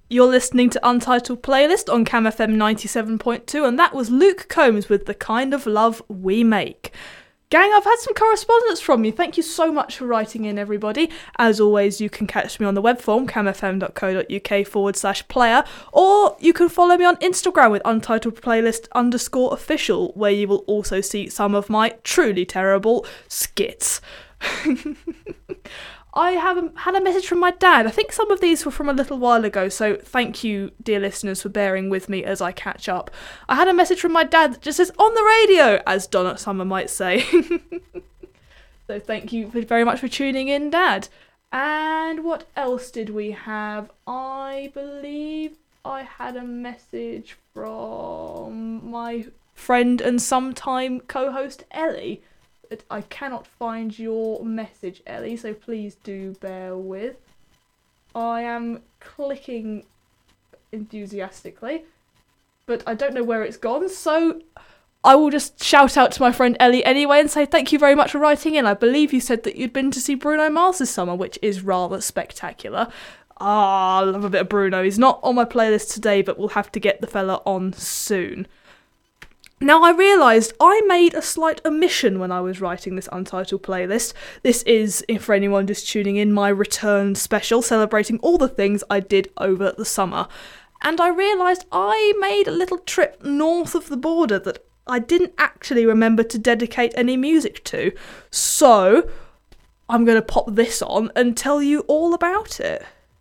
You're listening to Untitled Playlist on Cam FM 97.2, and that was Luke Combs with The Kind of Love We Make. Gang, I've had some correspondence from you. Thank you so much for writing in, everybody. As always, you can catch me on the web form, camfm.co.uk/player, or you can follow me on Instagram with Untitled Playlist _official, where you will also see some of my truly terrible skits. I have had a message from my dad. I think some of these were from a little while ago, so thank you, dear listeners, for bearing with me as I catch up. I had a message from my dad that just says, on the radio, as Donna Summer might say. So thank you very much for tuning in, Dad. And what else did we have? I believe I had a message from my friend and sometime co-host, Ellie. I cannot find your message, Ellie, so please do bear with. I am clicking enthusiastically, but I don't know where it's gone, so I will just shout out to my friend Ellie anyway and say thank you very much for writing in. I believe you said that you'd been to see Bruno Mars this summer, which is rather spectacular. I love a bit of Bruno. He's not on my playlist today, but we'll have to get the fella on soon. Now, I realised I made a slight omission when I was writing this Untitled playlist. This is, for anyone just tuning in, my return special, celebrating all the things I did over the summer. And I realised I made a little trip north of the border that I didn't actually remember to dedicate any music to. So, I'm going to pop this on and tell you all about it.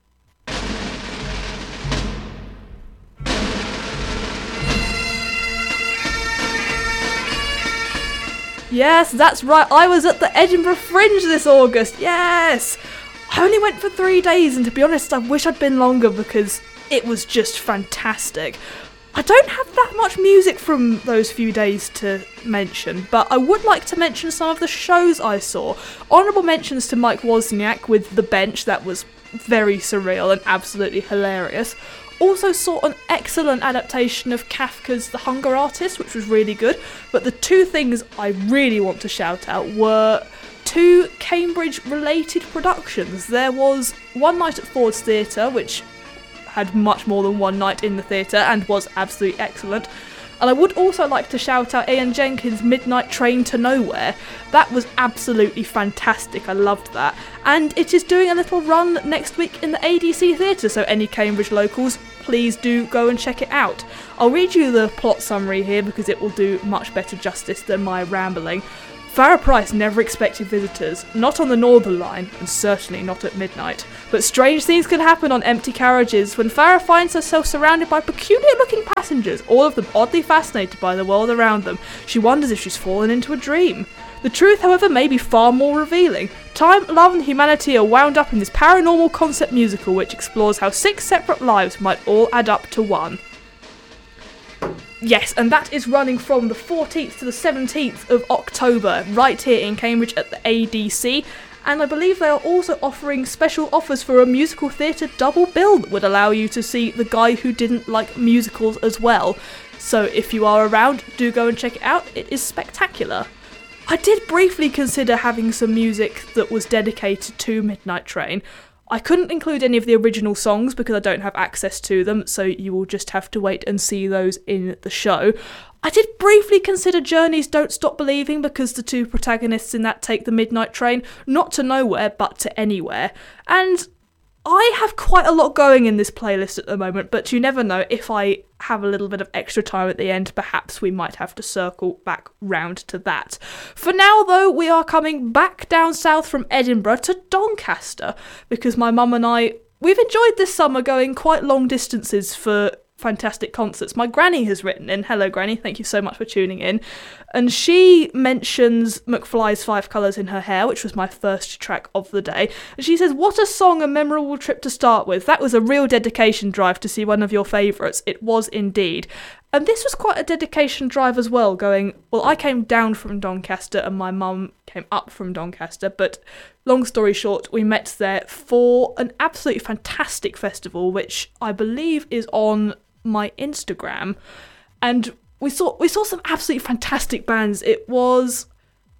Yes, that's right, I was at the Edinburgh Fringe this August, yes! I only went for 3 days, and to be honest, I wish I'd been longer because it was just fantastic. I don't have that much music from those few days to mention, but I would like to mention some of the shows I saw. Honourable mentions to Mike Wozniak with The Bench, that was very surreal and absolutely hilarious. Also saw an excellent adaptation of Kafka's The Hunger Artist, which was really good, but the two things I really want to shout out were two Cambridge-related productions. There was One Night at Ford's Theatre, which had much more than one night in the theatre and was absolutely excellent. And I would also like to shout out Ian Jenkins' Midnight Train to Nowhere. That was absolutely fantastic, I loved that. And it is doing a little run next week in the ADC Theatre, so any Cambridge locals, please do go and check it out. I'll read you the plot summary here because it will do much better justice than my rambling. Farrah Price never expected visitors, not on the Northern Line, and certainly not at midnight. But strange things can happen on empty carriages when Farrah finds herself surrounded by peculiar-looking passengers, all of them oddly fascinated by the world around them. She wonders if she's fallen into a dream. The truth, however, may be far more revealing. Time, love and humanity are wound up in this paranormal concept musical which explores how 6 separate lives might all add up to one. Yes, and that is running from the 14th to the 17th of October, right here in Cambridge at the ADC. And I believe they are also offering special offers for a musical theatre double bill that would allow you to see The Guy Who Didn't Like Musicals as well. So if you are around, do go and check it out. It is spectacular. I did briefly consider having some music that was dedicated to Midnight Train. I couldn't include any of the original songs because I don't have access to them, so you will just have to wait and see those in the show. I did briefly consider Journey's Don't Stop Believing because the two protagonists in that take the midnight train, not to nowhere, but to anywhere. And I have quite a lot going in this playlist at the moment, but you never know, if I have a little bit of extra time at the end, perhaps we might have to circle back round to that. For now, though, we are coming back down south from Edinburgh to Doncaster, because my mum and I, we've enjoyed this summer going quite long distances for fantastic concerts. My granny has written in. Hello, Granny. Thank you so much for tuning in. And she mentions McFly's Five Colours in Her Hair, which was my first track of the day. And she says, what a song, a memorable trip to start with. That was a real dedication drive to see one of your favourites. It was indeed. And this was quite a dedication drive as well, going, well, I came down from Doncaster and my mum came up from Doncaster, but long story short, we met there for an absolutely fantastic festival, which I believe is on my Instagram, and we saw some absolutely fantastic bands. It was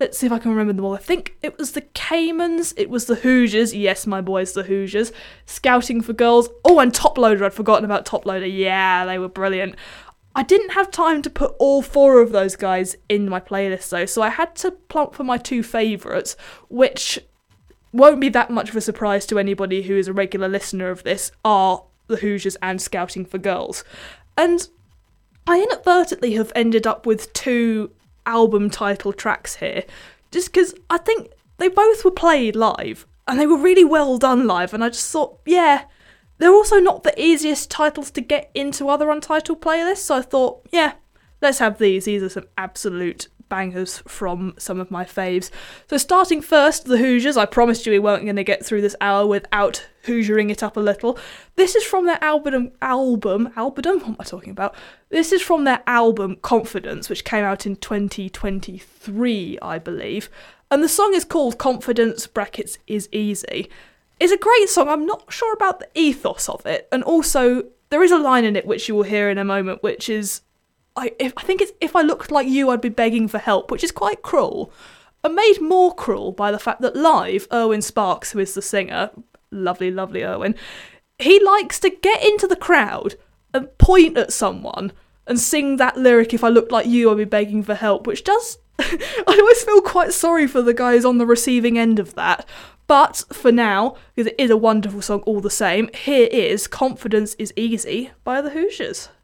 let's see if I can remember them all. I think it was the Caymans, it was the Hoosiers, yes, my boys, the Hoosiers, Scouting for Girls, oh, and Top Loader, I'd forgotten about Top Loader, yeah, they were brilliant. I didn't have time to put all 4 of those guys in my playlist though, so I had to plump for my 2 favourites, which won't be that much of a surprise to anybody who is a regular listener of this, are the Hoosiers and Scouting for Girls. And I inadvertently have ended up with 2 album title tracks here, just because I think they both were played live, and they were really well done live, and I just thought, yeah, they're also not the easiest titles to get into other Untitled playlists, so I thought, yeah, let's have these. These are some absolute bangers from some of my faves. So starting first, the Hoosiers. I promised you we weren't going to get through this hour without Hoosiering it up a little. This is from their album, what am I talking about? This is from their album Confidence, which came out in 2023, I believe. And the song is called Confidence brackets is Easy. It's a great song. I'm not sure about the ethos of it. And also, there is a line in it which you will hear in a moment, which is, I think it's, if I looked like you, I'd be begging for help, which is quite cruel. And made more cruel by the fact that live, Erwin Sparks, who is the singer, lovely, lovely Erwin, he likes to get into the crowd and point at someone and sing that lyric, if I looked like you, I'd be begging for help, which does... I always feel quite sorry for the guys on the receiving end of that. But for now, because it is a wonderful song all the same, here is Confidence is Easy by the Hoosiers.